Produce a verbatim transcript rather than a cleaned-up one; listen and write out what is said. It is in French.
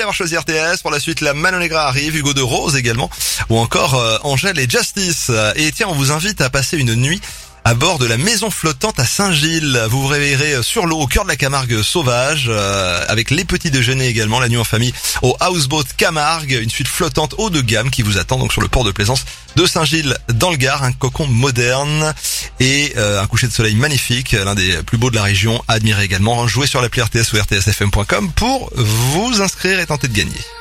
Avoir choisi R T S. Pour la suite, la Manon Negra arrive, Hugo de Rose également, ou encore euh, Angèle et Justice. Et tiens, on vous invite à passer une nuit à bord de la maison flottante à Saint-Gilles. Vous vous réveillerez sur l'eau au cœur de la Camargue sauvage, euh, avec les petits déjeuners également, la nuit en famille au Houseboat Camargue, une suite flottante haut de gamme qui vous attend donc sur le port de plaisance de Saint-Gilles dans le Gard, un cocon moderne et euh, un coucher de soleil magnifique, l'un des plus beaux de la région, à admirer également. Jouez sur l'appli R T S ou R T S F M point com pour vous inscrire et tenter de gagner.